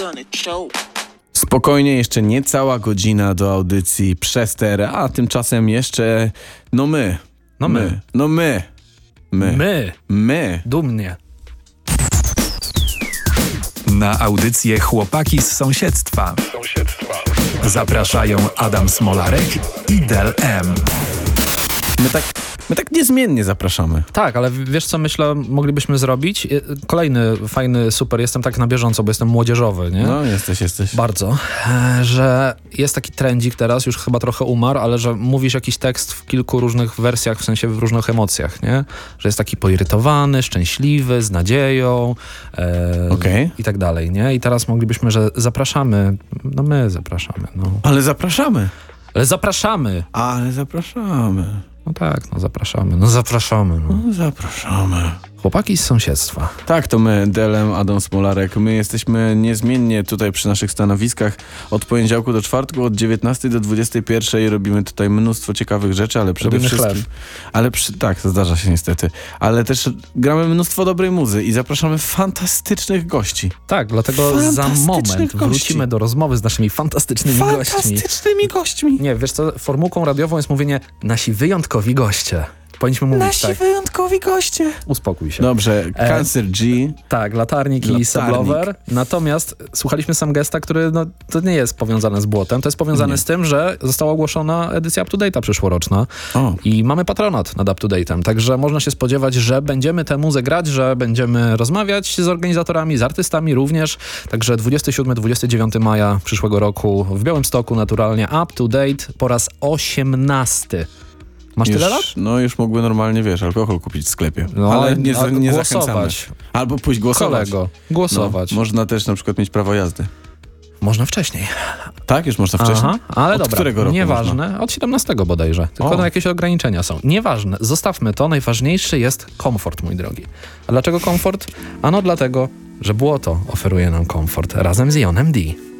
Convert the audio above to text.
Spokojnie, jeszcze niecała godzina do audycji Przester, a tymczasem jeszcze my. Dumnie. Na audycję Chłopaki z sąsiedztwa zapraszają Adam Smolarek i Del M. My tak niezmiennie zapraszamy. Tak, ale wiesz co myślę, moglibyśmy zrobić? Kolejny fajny, super, jestem tak na bieżąco, bo jestem młodzieżowy, nie? No, jesteś. Bardzo. Że jest taki trendzik teraz, już chyba trochę umarł, ale że mówisz jakiś tekst w kilku różnych wersjach, w sensie w różnych emocjach, nie? Że jest taki poirytowany, szczęśliwy, z nadzieją i tak dalej, nie? I teraz moglibyśmy, że zapraszamy, my zapraszamy, no. Ale zapraszamy. No tak, zapraszamy. Zapraszamy. Chłopaki z sąsiedztwa. Tak, to my, Delem, Adam Smolarek. My jesteśmy niezmiennie tutaj przy naszych stanowiskach od poniedziałku do czwartku, od 19 do 21. Robimy tutaj mnóstwo ciekawych rzeczy, ale przede wszystkim... Tak, zdarza się niestety. Ale też gramy mnóstwo dobrej muzy i zapraszamy fantastycznych gości. Tak, dlatego za moment wrócimy do rozmowy z naszymi fantastycznymi gośćmi. Nie, wiesz co, formułką radiową jest mówienie nasi wyjątkowi goście. Powinniśmy mówić Nasi wyjątkowi goście. Uspokój się. Dobrze, Cancer G. Tak, Latarnik i Sublover. Natomiast słuchaliśmy Sam Gesta, który to nie jest powiązane z błotem. To jest powiązane z tym, że została ogłoszona edycja Up to Date'a przyszłoroczna. I mamy patronat nad Up to Date'em. Także można się spodziewać, że będziemy tę muzę grać, że będziemy rozmawiać z organizatorami, z artystami również. Także 27-29 maja przyszłego roku w Białymstoku naturalnie Up to Date po raz 18. Masz tyle lat? No już mógłby normalnie, alkohol kupić w sklepie. Ale nie zachęcamy. Albo pójść głosować. Głosować. Można też na przykład mieć prawo jazdy. Można wcześniej. Tak? Już można wcześniej? Ale od którego roku nieważne. można? Od 17 bodajże. Tylko jakieś ograniczenia są. Nieważne. Zostawmy to. Najważniejszy jest komfort, mój drogi. A dlaczego komfort? Ano dlatego, że błoto oferuje nam komfort razem z Ionem D.